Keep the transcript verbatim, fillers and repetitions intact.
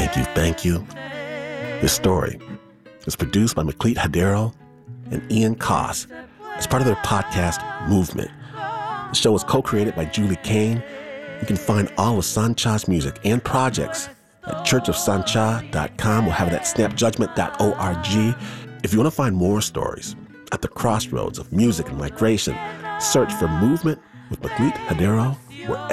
Thank you, thank you. This story is produced by Maklit Hadero and Ian Koss as part of their podcast, Movement. The show is co-created by Julie Kane. You can find all of Sancha's music and projects at church of sancha dot com. We'll have it at snap judgment dot org. If you want to find more stories at the crossroads of music and migration, search for Movement with Maklit Hadero wherever